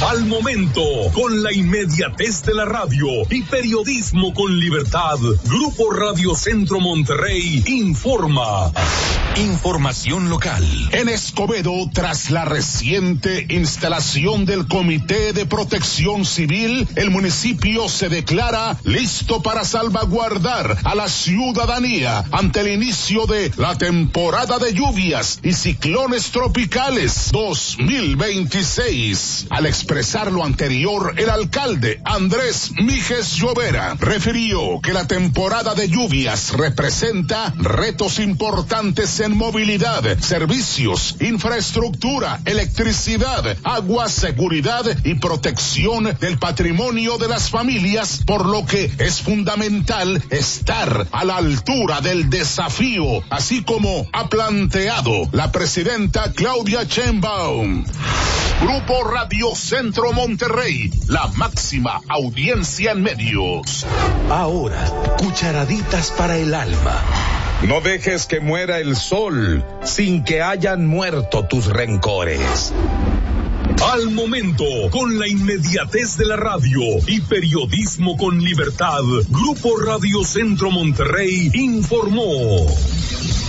Al momento, con la inmediatez de la radio y periodismo con libertad, Grupo Radio Centro Monterrey informa. Información local. En Escobedo, tras la reciente instalación del Comité de Protección Civil, el municipio se declara listo para salvaguardar a la ciudadanía ante el inicio de la temporada de lluvias y ciclones tropicales 2026. Al expresar lo anterior, el alcalde Andrés Míguez Llovera refirió que la temporada de lluvias representa retos importantes en movilidad, servicios, infraestructura, electricidad, agua, seguridad y protección del patrimonio de las familias, por lo que es fundamental estar a la altura del desafío, así como ha planteado la presidenta Claudia Sheinbaum. Grupo Radio Centro Monterrey, la máxima audiencia en medios. Ahora, cucharaditas para el alma. No dejes que muera el sol sin que hayan muerto tus rencores. Al momento, con la inmediatez de la radio y periodismo con libertad, Grupo Radio Centro Monterrey informó.